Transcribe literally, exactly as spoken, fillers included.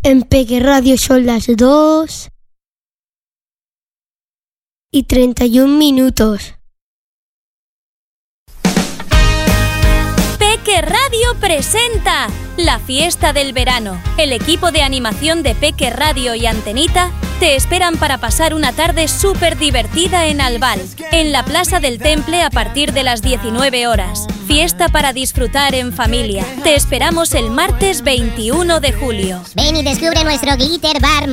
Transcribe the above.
En Peque Radio son las dos y treinta y un minutos. Peque Radio presenta la fiesta del verano. El equipo de animación de Peque Radio y Antenita te esperan para pasar una tarde súper divertida en Albal, en la Plaza del Temple a partir de las diecinueve horas. Fiesta para disfrutar en familia. Te esperamos el martes veintiuno de julio. Ven y descubre nuestro glitter bar